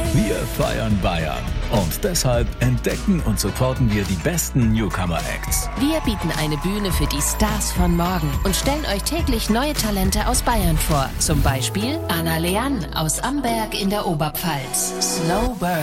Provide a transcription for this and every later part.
Wir feiern Bayern und deshalb entdecken und supporten wir die besten Newcomer-Acts. Wir bieten eine Bühne für die Stars von morgen und stellen euch täglich neue Talente aus Bayern vor. Zum Beispiel Anna Leann aus Amberg in der Oberpfalz. Slow Burn.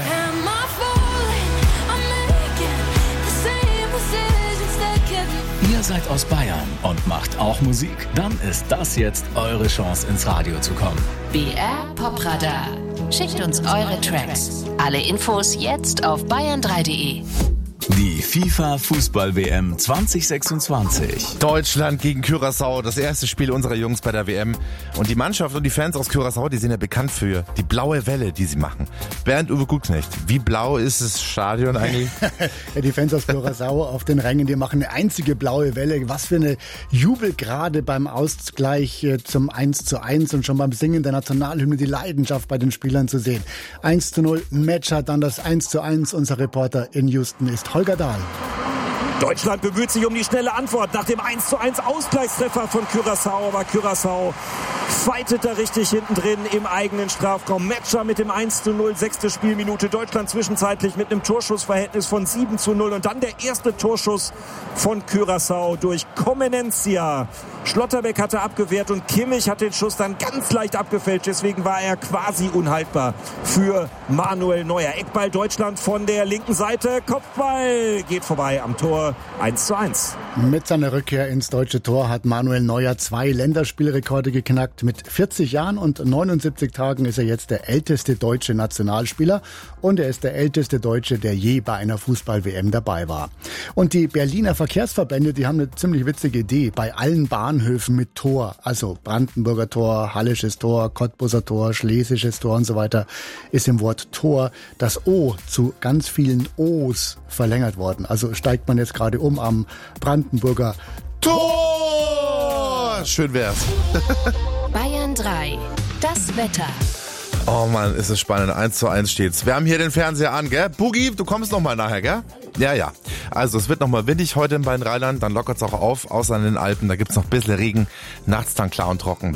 Ihr seid aus Bayern und macht auch Musik? Dann ist das jetzt eure Chance, ins Radio zu kommen. BR Popradar. Schickt uns eure Tracks. Alle Infos jetzt auf bayern3.de. Die FIFA Fußball-WM 2026. Deutschland gegen Curaçao, das erste Spiel unserer Jungs bei der WM. Und die Mannschaft und die Fans aus Curaçao, die sind ja bekannt für die blaue Welle, die sie machen. Bernd-Uwe Gutknecht, wie blau ist das Stadion eigentlich? Ja, die Fans aus Curaçao auf den Rängen, die machen eine einzige blaue Welle. Was für eine Jubelgrade beim Ausgleich zum 1:1 und schon beim Singen der Nationalhymne die Leidenschaft bei den Spielern zu sehen. 1:0, ein Match hat dann das 1:1. Unser Reporter in Houston ist Holger Dahl. Deutschland bemüht sich um die schnelle Antwort nach dem 1:1 Ausgleichstreffer von Curaçao. Aber Curaçao fightet da richtig hinten drin im eigenen Strafraum. Metscher mit dem 1:0, 6. Spielminute. Deutschland zwischenzeitlich mit einem Torschussverhältnis von 7:0. Und dann der erste Torschuss von Curaçao durch Comenencia. Schlotterbeck hatte abgewehrt und Kimmich hat den Schuss dann ganz leicht abgefälscht. Deswegen war er quasi unhaltbar für Manuel Neuer. Eckball Deutschland von der linken Seite. Kopfball geht vorbei am Tor. 1:1. Mit seiner Rückkehr ins deutsche Tor hat Manuel Neuer 2 Länderspielrekorde geknackt. Mit 40 Jahren und 79 Tagen ist er jetzt der älteste deutsche Nationalspieler und er ist der älteste Deutsche, der je bei einer Fußball-WM dabei war. Und die Berliner Verkehrsverbände, die haben eine ziemlich witzige Idee. Bei allen Bahnhöfen mit Tor, also Brandenburger Tor, Hallisches Tor, Cottbuser Tor, Schlesisches Tor und so weiter, ist im Wort Tor das O zu ganz vielen O's verlängert worden. Also steigt man jetzt gerade um am Brandenburger Tor! Schön wär's. Bayern 3. Das Wetter. Oh Mann, ist es spannend. 1:1 steht's. Wir haben hier den Fernseher an, gell? Boogie, du kommst noch mal nachher, gell? Ja. Also es wird noch mal windig heute in Rheinland, dann lockert's auch auf, außer in den Alpen. Da gibt's noch ein bisschen Regen, nachts dann klar und trocken.